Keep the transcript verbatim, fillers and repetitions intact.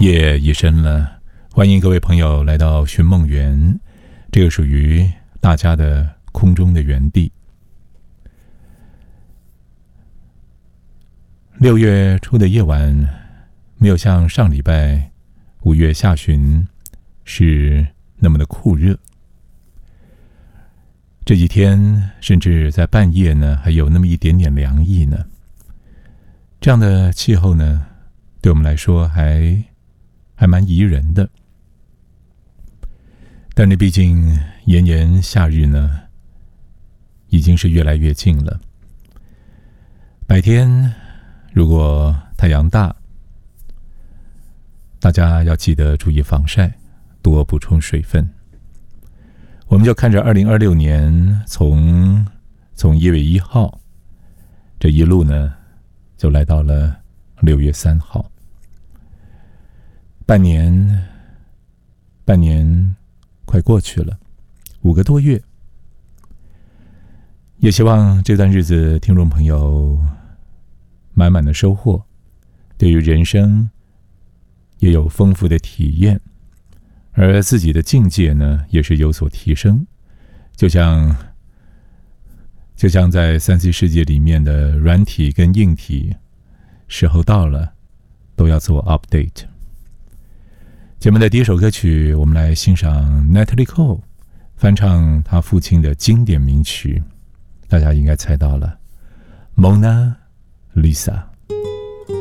夜已深了，欢迎各位朋友来到寻梦园，这个属于大家的空中的园地。六月初的夜晚，没有像上礼拜五月下旬是那么的酷热。这几天甚至在半夜呢，还有那么一点点凉意呢。这样的气候呢，对我们来说还还蛮宜人的。但是毕竟炎炎夏日呢，已经是越来越近了。白天如果太阳大，大家要记得注意防晒，多补充水分。我们就看着二零二六年从从一月一号这一路呢，就来到了六月三号。半年，半年快过去了，五个多月。也希望这段日子，听众朋友满满的收获，对于人生也有丰富的体验，而自己的境界呢，也是有所提升。就像就像在三 C 世界里面的软体跟硬体，时候到了，都要做 update。节目的第一首歌曲，我们来欣赏 Natalie Cole 翻唱他父亲的经典名曲，大家应该猜到了， Mona Lisa。